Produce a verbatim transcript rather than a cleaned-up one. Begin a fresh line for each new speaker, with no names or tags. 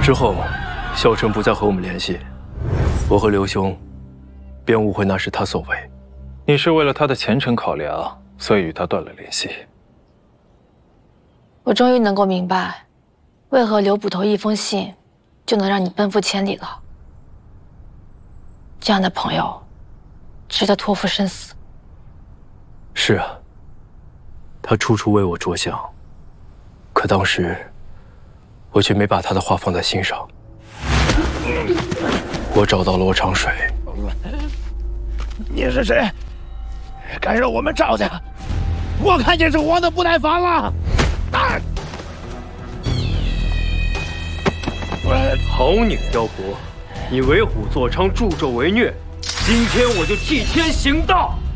之后，萧晨不再和我们联系，我和刘兄便误会那是他所为。
你是为了他的前程考量，所以与他断了联系。
我终于能够明白，为何刘捕头一封信就能让你奔赴千里了。这样的朋友，值得托付生死。
是啊，他处处为我着想，可当时我却没把他的话放在心上。我找到了我长水。
你是谁？敢惹我们赵家？我看见是活的不耐烦了。啊！
好你个妖婆！你为虎作伥，助纣为虐，今天我就替天行道！